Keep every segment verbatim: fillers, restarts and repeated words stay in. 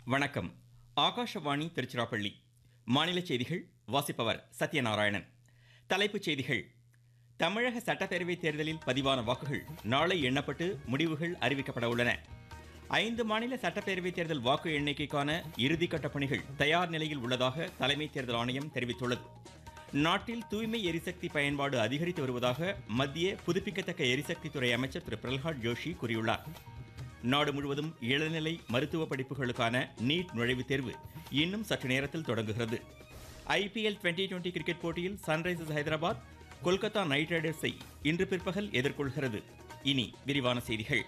வணக்கம். ஆகாஷவாணி திருச்சிராப்பள்ளி. மாநில செய்திகள் வாசிப்பவர் சத்யநாராயணன். தலைப்புச் செய்திகள். தமிழக சட்டப்பேரவை தேர்தலில் பதிவான வாக்குகள் நாளை எண்ணப்பட்டு முடிவுகள் அறிவிக்கப்பட உள்ளன. ஐந்து மாநில சட்டப்பேரவை தேர்தல் வாக்கு எண்ணிக்கைக்கான இறுதிக்கட்ட பணிகள் தயார் நிலையில் உள்ளதாக தலைமை தேர்தல் ஆணையம் தெரிவித்துள்ளது. நாட்டில் தூய்மை எரிசக்தி பயன்பாடு அதிகரித்து வருவதாக மத்திய புதுப்பிக்கத்தக்க எரிசக்தி துறை அமைச்சர் திரு பிரல்ஹாத் ஜோஷி கூறியுள்ளார். நாடு முழுவதும் இளநிலை மருத்துவ படிப்புகளுக்கான நீட் நுழைவுத் தேர்வு இன்னும் சற்று நேரத்தில் தொடங்குகிறது. ஐபிஎல் டுவெண்டி டுவெண்டி கிரிக்கெட் போட்டியில் சன்ரைசர்ஸ் ஹைதராபாத் கொல்கத்தா நைட் ரைடர்ஸை இன்று பிற்பகல் எதிர்கொள்கிறது. இனி விரிவான செய்திகள்.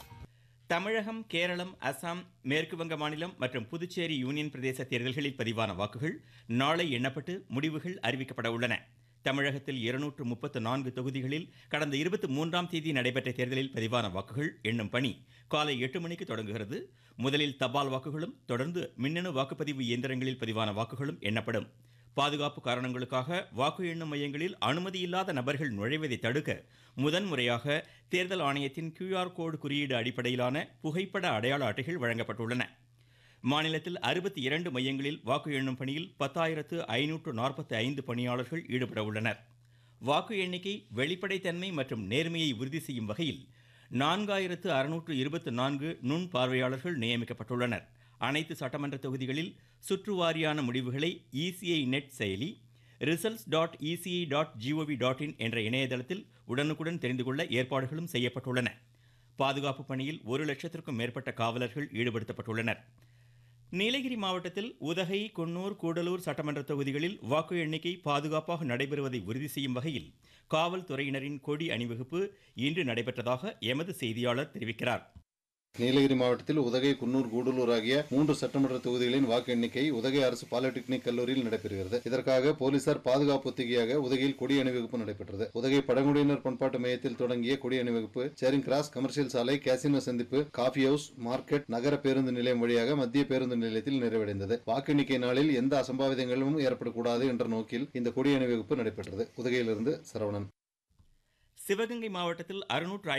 தமிழகம், கேரளம், அசாம், மேற்கு வங்க மாநிலம் மற்றும் புதுச்சேரி யூனியன் பிரதேச தேர்தல்களில் பதிவான வாக்குகள் நாளை எண்ணப்பட்டு முடிவுகள் அறிவிக்கப்பட உள்ளன. தமிழகத்தில் இருநூற்று முப்பத்து நான்கு தொகுதிகளில் கடந்த இருபத்தி மூன்றாம் தேதி நடைபெற்ற தேர்தலில் பதிவான வாக்குகள் எண்ணும் பணி காலை எட்டு மணிக்கு தொடங்குகிறது. முதலில் தபால் வாக்குகளும் தொடர்ந்து மின்னணு வாக்குப்பதிவு இயந்திரங்களில் பதிவான வாக்குகளும் எண்ணப்படும். பாதுகாப்பு காரணங்களுக்காக வாக்கு எண்ணும் மையங்களில் அனுமதியில்லாத நபர்கள் நுழைவதை தடுக்க முதன்முறையாக தேர்தல் ஆணையத்தின் கியூஆர் கோடு குறியீடு அடிப்படையிலான புகைப்பட அடையாள அட்டைகள் வழங்கப்பட்டுள்ளன. மாநிலத்தில் அறுபத்தி இரண்டு மையங்களில் வாக்கு எண்ணும் பணியில் பத்தாயிரத்து ஐநூற்று நாற்பத்தி ஐந்து பணியாளர்கள் ஈடுபட உள்ளனர். வாக்கு எண்ணிக்கை வெளிப்படைத்தன்மை மற்றும் நேர்மையை உறுதி செய்யும் வகையில் நான்காயிரத்து அறுநூற்று இருபத்தி நான்கு நுண் பார்வையாளர்கள் நியமிக்கப்பட்டுள்ளனர். அனைத்து சட்டமன்ற தொகுதிகளில் சுற்றுவாரியான முடிவுகளை இசிஐ நெட் செயலி, results dot ECI dot gov dot in என்ற இணையதளத்தில் உடனுக்குடன் தெரிந்து கொள்ள ஏற்பாடுகளும் செய்யப்பட்டுள்ளன. பாதுகாப்பு பணியில் ஒரு லட்சத்திற்கும் மேற்பட்ட காவலர்கள் ஈடுபடுத்தப்பட்டுள்ளனர். நீலகிரி மாவட்டத்தில் உதகை, குன்னூர், கூடலூர் சட்டமன்ற தொகுதிகளில் வாக்கு எண்ணிக்கை பாதுகாப்பாக நடைபெறுவதை உறுதி செய்யும் வகையில் காவல்துறையினரின் கொடி அணிவகுப்பு இன்று நடைபெற்றதாக எமது செய்தியாளர் தெரிவிக்கிறார். நீலகிரி மாவட்டத்தில் உதகை, குன்னூர், கூடலூர் ஆகிய மூன்று சட்டமன்ற தொகுதிகளின் வாக்கு எண்ணிக்கை உதகை அரசு பாலிடெக்னிக் கல்லூரியில் நடைபெறுகிறது. இதற்காக போலீசார் பாதுகாப்பு ஒத்திகையாக உதகையில் கொடி அணிவகுப்பு நடைபெற்றது. உதகை பழங்குடியினர் பண்பாட்டு மையத்தில் தொடங்கிய கொடி அணிவகுப்பு சேரிங் கிராஸ், கமர்ஷியல் சாலை, கேசினோ சந்திப்பு, காஃபி ஹவுஸ், மார்க்கெட், நகர பேருந்து நிலையம் வழியாக மத்திய பேருந்து நிலையத்தில் நிறைவடைந்தது. வாக்கு எண்ணிக்கை நாளில் எந்த அசம்பாவிதங்களும் ஏற்படக்கூடாது என்ற நோக்கில் இந்த கொடி அணிவகுப்பு நடைபெற்றது. உதகையிலிருந்து சரவணன். சிவகங்கை மாவட்டத்தில் அறுநூற்று